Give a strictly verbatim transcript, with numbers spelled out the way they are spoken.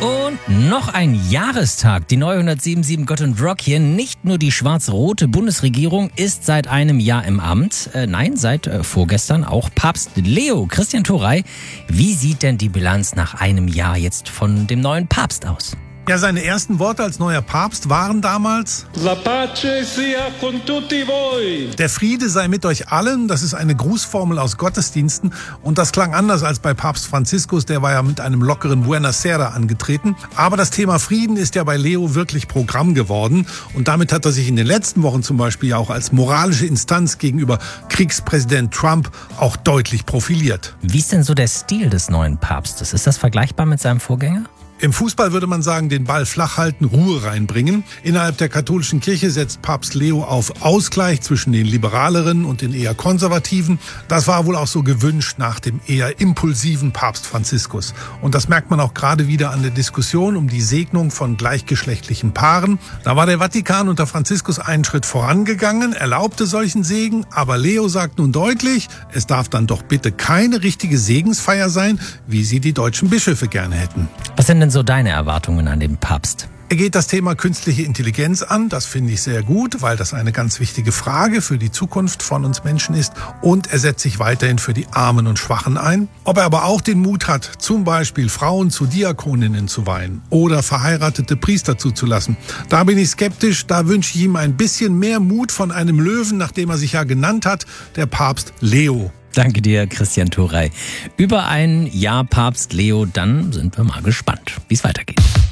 Und noch ein Jahrestag. Die neue hundertsiebenundsiebzig Gott und Rock hier. Nicht nur die schwarz-rote Bundesregierung ist seit einem Jahr im Amt. Äh, nein, seit äh, vorgestern auch Papst Leo. Christian Turey, wie sieht denn die Bilanz nach einem Jahr jetzt von dem neuen Papst aus? Ja, seine ersten Worte als neuer Papst waren damals: La pace sia con tutti voi. Der Friede sei mit euch allen. Das ist eine Grußformel aus Gottesdiensten. Und das klang anders als bei Papst Franziskus. Der war ja mit einem lockeren Buonasera angetreten. Aber das Thema Frieden ist ja bei Leo wirklich Programm geworden. Und damit hat er sich in den letzten Wochen zum Beispiel ja auch als moralische Instanz gegenüber Kriegspräsident Trump auch deutlich profiliert. Wie ist denn so der Stil des neuen Papstes? Ist das vergleichbar mit seinem Vorgänger? Im Fußball würde man sagen, den Ball flach halten, Ruhe reinbringen. Innerhalb der katholischen Kirche setzt Papst Leo auf Ausgleich zwischen den Liberaleren und den eher Konservativen. Das war wohl auch so gewünscht nach dem eher impulsiven Papst Franziskus. Und das merkt man auch gerade wieder an der Diskussion um die Segnung von gleichgeschlechtlichen Paaren. Da war der Vatikan unter Franziskus einen Schritt vorangegangen, erlaubte solchen Segen. Aber Leo sagt nun deutlich, es darf dann doch bitte keine richtige Segensfeier sein, wie sie die deutschen Bischöfe gerne hätten. Was sind denn so deine Erwartungen an den Papst? Er geht das Thema künstliche Intelligenz an. Das finde ich sehr gut, weil das eine ganz wichtige Frage für die Zukunft von uns Menschen ist. Und er setzt sich weiterhin für die Armen und Schwachen ein. Ob er aber auch den Mut hat, zum Beispiel Frauen zu Diakoninnen zu weihen oder verheiratete Priester zuzulassen, da bin ich skeptisch. Da wünsche ich ihm ein bisschen mehr Mut von einem Löwen, nachdem er sich ja genannt hat, der Papst Leo. Danke dir, Christian Turey. Über ein Jahr Papst Leo, dann sind wir mal gespannt, wie es weitergeht.